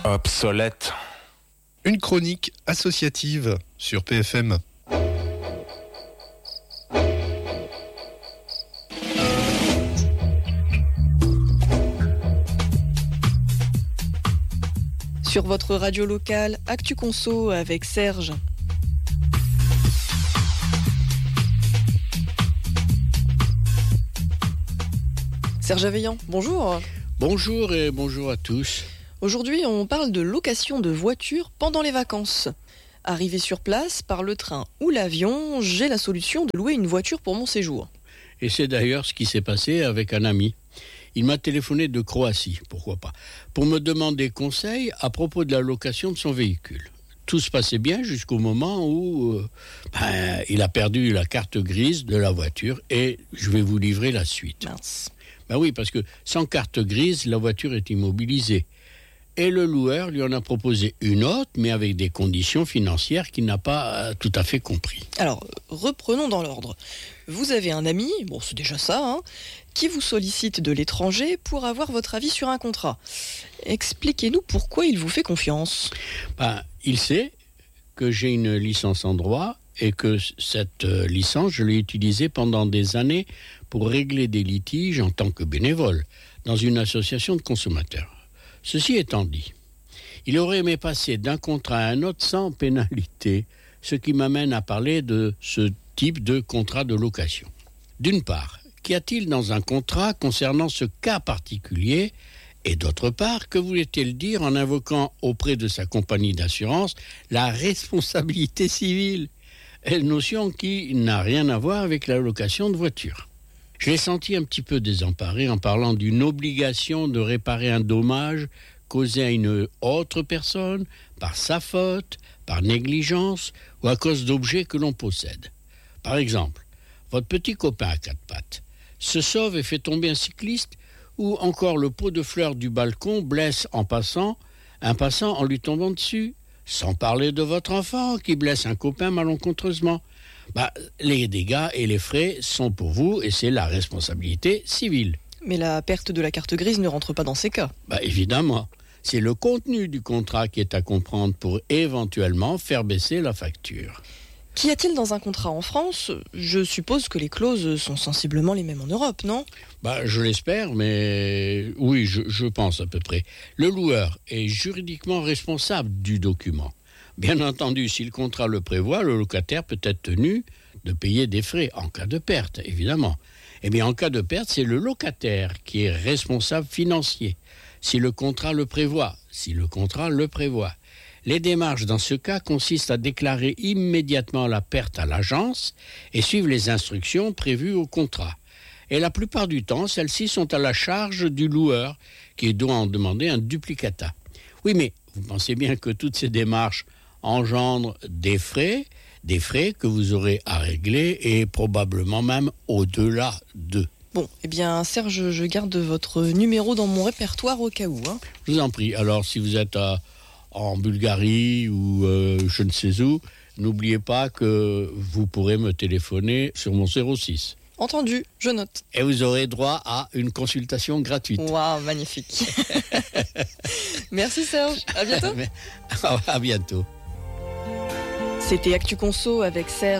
Obsolète. Une chronique associative sur PFM. Sur votre radio locale, Actu Conso avec Serge. Serge Aveillant, bonjour. Bonjour et bonjour à tous. Aujourd'hui, on parle de location de voitures pendant les vacances. Arrivé sur place par le train ou l'avion, j'ai la solution de louer une voiture pour mon séjour. Et c'est d'ailleurs ce qui s'est passé avec un ami. Il m'a téléphoné de Croatie, pourquoi pas, pour me demander conseil à propos de la location de son véhicule. Tout se passait bien jusqu'au moment où il a perdu la carte grise de la voiture et je vais vous livrer la suite. Mince. Ben oui, parce que sans carte grise, la voiture est immobilisée. Et le loueur lui en a proposé une autre, mais avec des conditions financières qu'il n'a pas tout à fait compris. Alors, reprenons dans l'ordre. Vous avez un ami, bon c'est déjà ça, qui vous sollicite de l'étranger pour avoir votre avis sur un contrat. Expliquez-nous pourquoi il vous fait confiance. Il sait que j'ai une licence en droit et que cette licence, je l'ai utilisée pendant des années pour régler des litiges en tant que bénévole dans une association de consommateurs. Ceci étant dit, il aurait aimé passer d'un contrat à un autre sans pénalité, ce qui m'amène à parler de ce type de contrat de location. D'une part, qu'y a-t-il dans un contrat concernant ce cas particulier ? Et d'autre part, que voulait-il dire en invoquant auprès de sa compagnie d'assurance la responsabilité civile ? Une notion qui n'a rien à voir avec la location de voiture. Je l'ai senti un petit peu désemparé en parlant d'une obligation de réparer un dommage causé à une autre personne par sa faute, par négligence ou à cause d'objets que l'on possède. Par exemple, votre petit copain à quatre pattes se sauve et fait tomber un cycliste ou encore le pot de fleurs du balcon blesse un passant en lui tombant dessus, sans parler de votre enfant qui blesse un copain malencontreusement. Les dégâts et les frais sont pour vous et c'est la responsabilité civile. Mais la perte de la carte grise ne rentre pas dans ces cas. Évidemment, c'est le contenu du contrat qui est à comprendre pour éventuellement faire baisser la facture. Qu'y a-t-il dans un contrat en France ? Je suppose que les clauses sont sensiblement les mêmes en Europe, non ? Je l'espère, mais oui, je pense à peu près. Le loueur est juridiquement responsable du document. Bien entendu, si le contrat le prévoit, le locataire peut être tenu de payer des frais en cas de perte, évidemment. Eh bien, en cas de perte, c'est le locataire qui est responsable financier. Si le contrat le prévoit. Les démarches dans ce cas consistent à déclarer immédiatement la perte à l'agence et suivre les instructions prévues au contrat. Et la plupart du temps, celles-ci sont à la charge du loueur qui doit en demander un duplicata. Oui, mais vous pensez bien que toutes ces démarches engendrent des frais que vous aurez à régler et probablement même au-delà d'eux. Bon, Serge, je garde votre numéro dans mon répertoire au cas où. Je vous en prie. Alors, si vous êtes en Bulgarie ou je ne sais où, n'oubliez pas que vous pourrez me téléphoner sur mon 06. Entendu, je note. Et vous aurez droit à une consultation gratuite. Waouh, magnifique. Merci Serge, à bientôt. À bientôt. C'était Actu Conso avec Serge.